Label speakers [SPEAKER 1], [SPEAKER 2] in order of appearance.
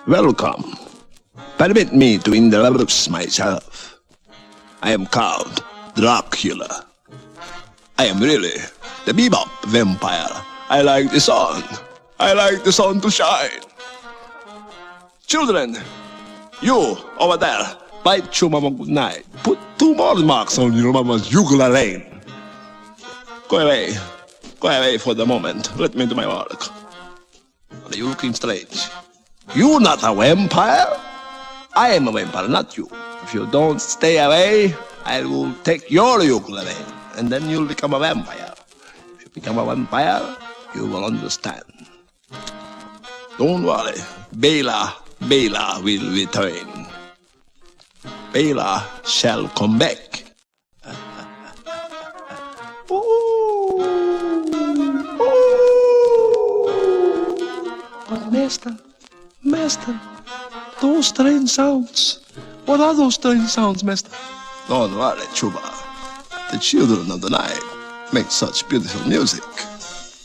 [SPEAKER 1] Welcome. Permit me to introduce myself. I am called Dracula. I am really the bebop vampire. I like the sun. I like the sun to shine. Children, you over there, bite your mama good night. Put 2 more marks on your mama's jugular vein. Go away. Go away for the moment. Let me do my work. Are you looking strange? You not a vampire? I am a vampire, not you. If you don't stay away, I will take your jugular vein, and then you'll become a vampire. If you become a vampire, you will understand. Don't worry, Bela will return. Bela shall come back. But Master, those strange sounds. What are those strange sounds, Master? Don't worry, Chuba. The children of the night make such beautiful music.